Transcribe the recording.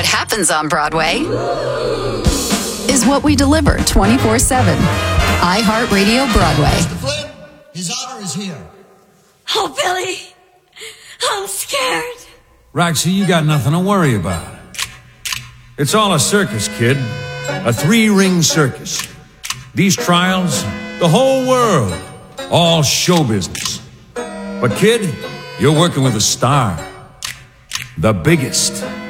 What happens on Broadway is what we deliver 24/7. iHeartRadio Broadway. Mr. Flynn, His Honor is here. Oh, Billy, I'm scared. Roxy, you got nothing to worry about. It's all a circus, kid. A 3-ring circus. These trials, the whole world, all show business. But kid, you're working with a star. The biggest.